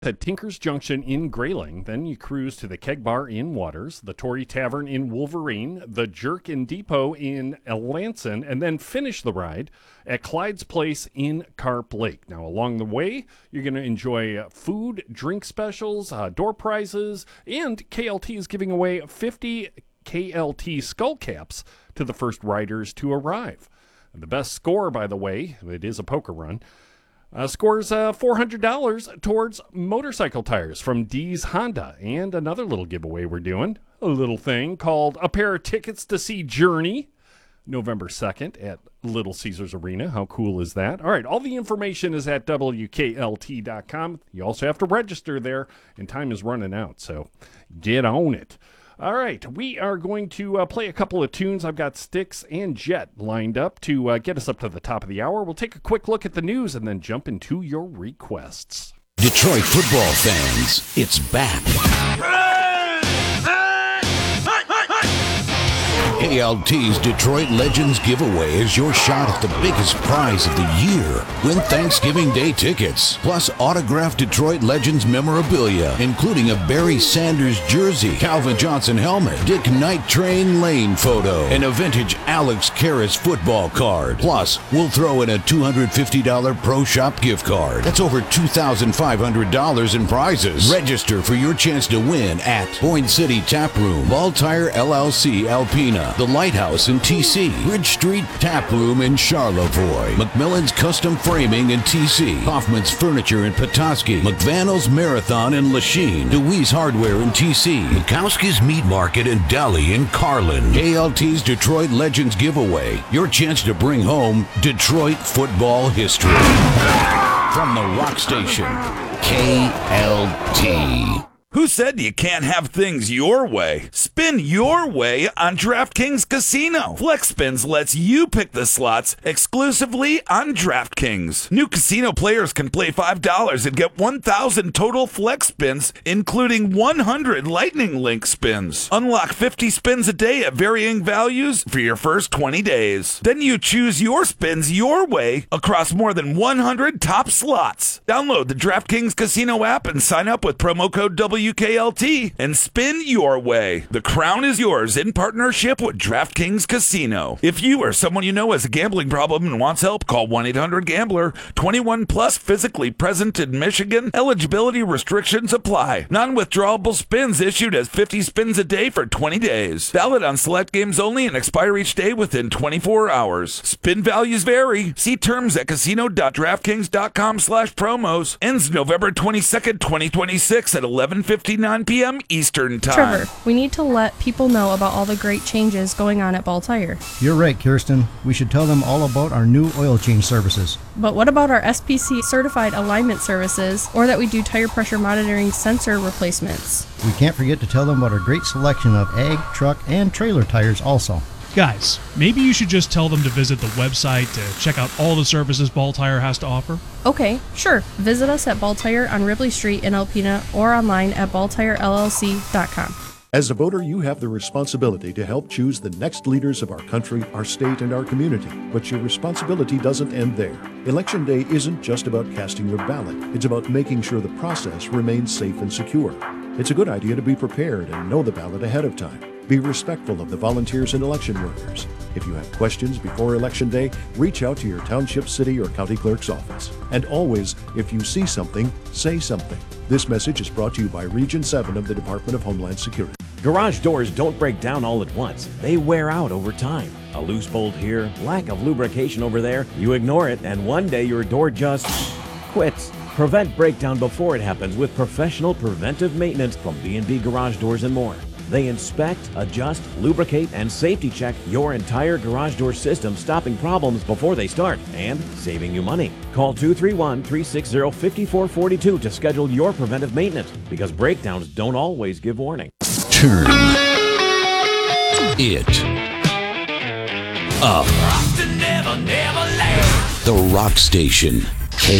at Tinker's Junction in Grayling. Then you cruise to the Keg Bar in Waters, the Tory Tavern in Wolverine, the Jerk and Depot in Elanson, and then finish the ride at Clyde's Place in Carp Lake. Now, along the way, you're going to enjoy food, drink specials, door prizes, and KLT is giving away 50 KLT skull caps to the first riders to arrive. The best score, by the way, it is a poker run, scores $400 towards motorcycle tires from D's Honda. And another little giveaway we're doing, a little thing called a pair of tickets to see Journey, November 2nd at Little Caesars Arena. How cool is that? All right, all the information is at WKLT.com. You also have to register there, and time is running out, so get on it. All right, we are going to play a couple of tunes. I've got Styx and Jet lined up to get us up to the top of the hour. We'll take a quick look at the news and then jump into your requests. Detroit football fans, it's back. KLT's Detroit Legends Giveaway is your shot at the biggest prize of the year. Win Thanksgiving Day tickets, plus autographed Detroit Legends memorabilia, including a Barry Sanders jersey, Calvin Johnson helmet, Dick Night Train Lane photo, and a vintage Alex Karras football card. Plus, we'll throw in a $250 Pro Shop gift card. That's over $2,500 in prizes. Register for your chance to win at Boyne City Tap Room, Ball Tire LLC Alpena, The Lighthouse in TC, Bridge Street Tap Room in Charlevoix, McMillan's Custom Framing in TC, Hoffman's Furniture in Petoskey, McVannell's Marathon in Lachine, DeWeese Hardware in TC, Mikowski's Meat Market in Delhi in Carlin. KLT's Detroit Legends Giveaway, your chance to bring home Detroit football history. From the Rock Station, KLT. Who said you can't have things your way? Spin your way on DraftKings Casino. Flex Spins lets you pick the slots exclusively on DraftKings. New casino players can play $5 and get 1,000 total flex spins, including 100 Lightning Link spins. Unlock 50 spins a day at varying values for your first 20 days. Then you choose your spins your way across more than 100 top slots. Download the DraftKings Casino app and sign up with promo code WKLT and spin your way. The crown is yours in partnership with DraftKings Casino. If you or someone you know has a gambling problem and wants help, call 1-800-GAMBLER. 21 plus, physically present in Michigan. Eligibility restrictions apply. Non-withdrawable spins issued as 50 spins a day for 20 days. Valid on select games only and expire each day within 24 hours. Spin values vary. See terms at casino.draftkings.com/promos. Ends November 22nd, 2026 at 11:59 p.m. Eastern Time. Trevor, we need to let people know about all the great changes going on at Ball Tire. You're right, Kirsten. We should tell them all about our new oil change services. But what about our SPC certified alignment services, or that we do tire pressure monitoring sensor replacements? We can't forget to tell them about our great selection of ag, truck, and trailer tires also. Guys, maybe you should just tell them to visit the website to check out all the services Ball Tire has to offer. Okay, sure. Visit us at Ball Tire on Ripley Street in Alpena or online at balltirellc.com. As a voter, you have the responsibility to help choose the next leaders of our country, our state, and our community. But your responsibility doesn't end there. Election day isn't just about casting your ballot. It's about making sure the process remains safe and secure. It's a good idea to be prepared and know the ballot ahead of time. Be respectful of the volunteers and election workers. If you have questions before Election Day, reach out to your township, city, or county clerk's office. And always, if you see something, say something. This message is brought to you by Region 7 of the Department of Homeland Security. Garage doors don't break down all at once. They wear out over time. A loose bolt here, lack of lubrication over there, you ignore it, and one day your door just quits. Prevent breakdown before it happens with professional preventive maintenance from B&B Garage Doors and More. They inspect, adjust, lubricate, and safety check your entire garage door system, stopping problems before they start and saving you money. Call 231-360-5442 to schedule your preventive maintenance, because breakdowns don't always give warning. Turn it up. The Rock Station.